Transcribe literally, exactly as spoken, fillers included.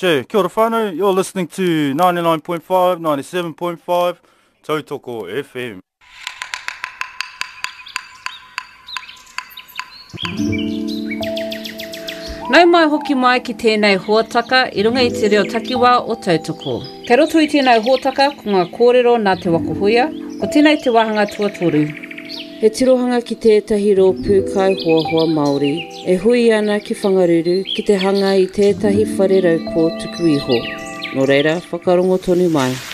Che, kia ora whānau, you're listening to ninety-nine point five, ninety-seven point five, Tautoko F M. Nau mai hoki mai ki tēnei huataka I runga I te reo takiwā o Tautoko. Kei roto I tēnei huataka ko ngā kōrero nā te wakuhuia, ko tēnei te wahanga tuatoru. He tirohanga ki tētahi rō pūkai hoa hoa Māori, e hui ana ki whangaruru ki te hanga I tētahi whare raupō tuku iho. Nō reira, whakarongo tonu mai.